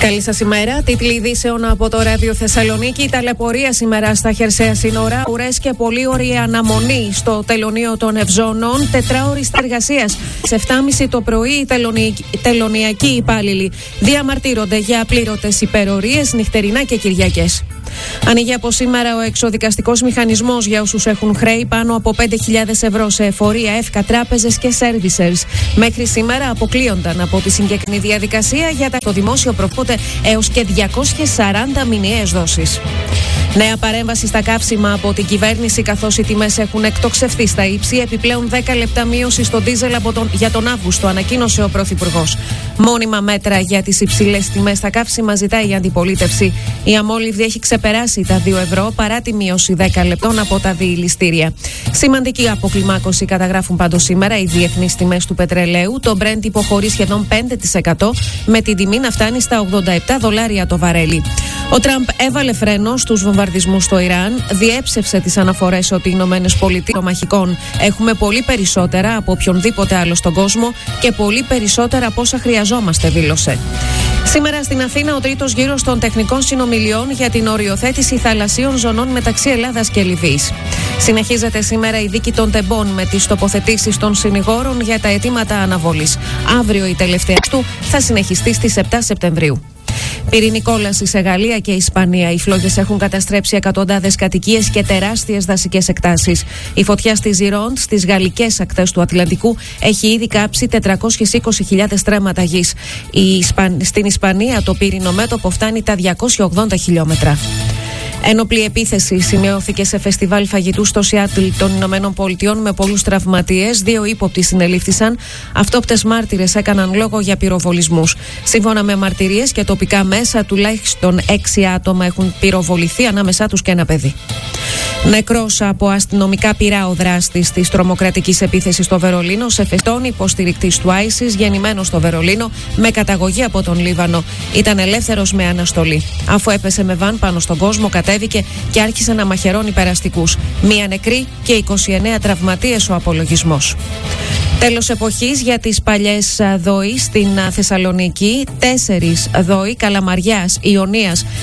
Καλή σας ημέρα. Τίτλοι ειδήσεων από το Ράδιο Θεσσαλονίκη. Ταλαιπωρία σήμερα στα χερσαία σύνορα. Ουρές και πολύ ωρία αναμονή στο τελωνείο των Ευζώνων. Τετράωρης εργασίας. Σε 7.30 το πρωί οι τελωνιακοί υπάλληλοι διαμαρτύρονται για απλήρωτες υπερορίες νυχτερινά και Κυριακές. Ανοίγει από σήμερα ο εξοδικαστικός μηχανισμός για όσους έχουν χρέη πάνω από 5.000 ευρώ σε εφορία, εύκα, τράπεζες και servicers. Μέχρι σήμερα αποκλείονταν από τη συγκεκριμένη διαδικασία για το δημόσιο προφούτε έως και 240 μηνιαίες δόσεις. Νέα παρέμβαση στα καύσιμα από την κυβέρνηση, καθώς οι τιμές έχουν εκτοξευθεί στα ύψη. Επιπλέον 10 λεπτά μείωση στο ντίζελ για τον Αύγουστο, ανακοίνωσε ο Πρωθυπουργός. Μόνιμα μέτρα για τις υψηλές τιμές στα καύσιμα ζητάει η αντιπολίτευση. Η αμόλυβδη έχει ξεπεράσει τα 2 ευρώ παρά τη μείωση 10 λεπτών από τα διηληστήρια. Σημαντική αποκλιμάκωση καταγράφουν πάντως σήμερα οι διεθνείς τιμές του πετρελαίου. Το Brent υποχωρεί σχεδόν 5% με την τιμή να φτάνει στα $87 το βαρέλι. Ο Τραμπ έβαλε φρένο στους βομβαρδισμούς στο Ιράν, διέψευσε τις αναφορές ότι οι Ηνωμένες Πολιτείες μαχικών έχουμε πολύ περισσότερα από οποιονδήποτε άλλο στον κόσμο και πολύ περισσότερα από όσα χρειαζόμαστε, δήλωσε. Σήμερα στην Αθήνα ο τρίτος γύρος των τεχνικών συνομιλιών για την οριοθέτηση θαλασσίων ζωνών μεταξύ Ελλάδας και Λιβύης. Συνεχίζεται σήμερα η δίκη των τεμπών με τις τοποθετήσεις των συνηγόρων για τα αιτήματα αναβολής. Αύριο η τελευταία του θα συνεχιστεί στις 7 Σεπτεμβρίου. Πυρηνική κόλαση σε Γαλλία και Ισπανία. Οι φλόγες έχουν καταστρέψει εκατοντάδες κατοικίες και τεράστιες δασικές εκτάσεις. Η φωτιά στη Ζιρόντ, στις γαλλικές ακτές του Ατλαντικού, έχει ήδη κάψει 420.000 στρέμματα γης. Στην Ισπανία το πύρινο μέτωπο φτάνει τα 280 χιλιόμετρα. Ένοπλη επίθεση σημειώθηκε σε φεστιβάλ φαγητού στο Σιάτλ των Ηνωμένων Πολιτειών με πολλούς τραυματίες. 2 ύποπτοι συνελήφθησαν. Αυτόπτες μάρτυρες έκαναν λόγο για πυροβολισμούς. Σύμφωνα με μαρτυρίες και τοπικά μέσα, τουλάχιστον 6 άτομα έχουν πυροβοληθεί, ανάμεσά τους και ένα παιδί. Νεκρός από αστυνομικά πυρά ο δράστης της τρομοκρατικής επίθεσης στο Βερολίνο, σε φεστόν υποστηρικτής του ISIS, γεννημένος στο Βερολίνο με καταγωγή από τον Λίβανο. Ήταν ελεύθερος με αναστολή. Αφού έπεσε με βαν πάνω στον κόσμο, κατέβηκε και άρχισε να μαχαιρώνει περαστικούς. 1 νεκρή και 29 τραυματίες ο απολογισμός. Τέλος εποχής για τις παλιές ΔΟΗ στην Θεσσαλονίκη. 4 ΔΟΗ Καλαμαριάς, Ιωνίας,